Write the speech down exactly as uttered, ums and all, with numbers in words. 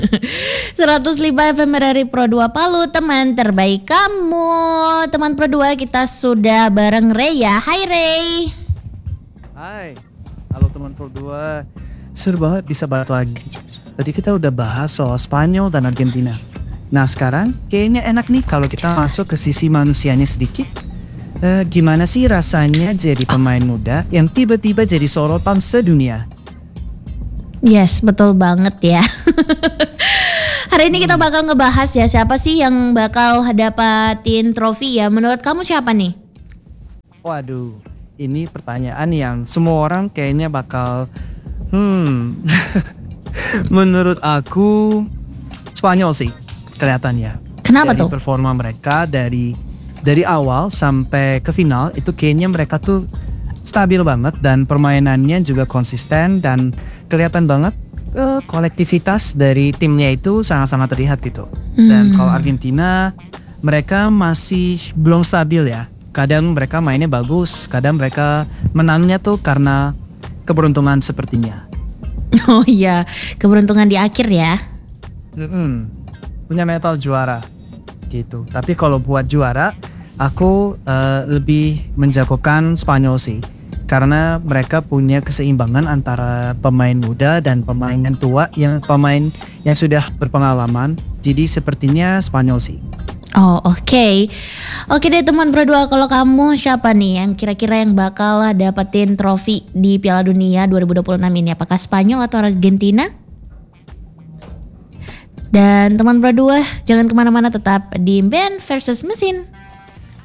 seratus lima F M R R I Pro dua Palu, teman terbaik kamu. Teman Pro dua, kita sudah bareng Ray ya. Hai Ray. Hai. Halo teman Pro dua. Seru banget bisa balik lagi. Tadi kita udah bahas soal Spanyol dan Argentina. Nah sekarang kayaknya enak nih kalau kita masuk ke sisi manusianya sedikit. Uh, gimana sih rasanya jadi pemain muda yang tiba-tiba jadi sorotan sedunia? Yes, betul banget ya. Hari ini kita bakal ngebahas ya siapa sih yang bakal dapatin trofi ya. Menurut kamu siapa nih? Waduh, ini pertanyaan yang semua orang kayaknya bakal Hmm menurut aku Spanyol sih kelihatannya. Kenapa dari tuh? Performa mereka dari dari awal sampai ke final itu kayaknya mereka tuh stabil banget dan permainannya juga konsisten dan kelihatan banget uh, kolektivitas dari timnya itu sangat-sangat terlihat gitu. Hmm. Dan kalau Argentina mereka masih belum stabil ya. Kadang mereka mainnya bagus, kadang mereka menangnya tuh karena keberuntungan sepertinya. Oh iya, keberuntungan di akhir ya. Mm-mm. Punya mental juara gitu. Tapi kalau buat juara, aku uh, lebih menjagokan Spanyol sih. Karena mereka punya keseimbangan antara pemain muda dan pemain yang tua, yang pemain yang sudah berpengalaman. Jadi sepertinya Spanyol sih. Oh oke, okay. Oke deh teman Pro dua, kalau kamu siapa nih yang kira-kira yang bakal dapetin trofi di Piala Dunia dua ribu dua puluh enam ini? Apakah Spanyol atau Argentina? Dan teman Pro dua, jangan kemana-mana, tetap di Band versus Mesin.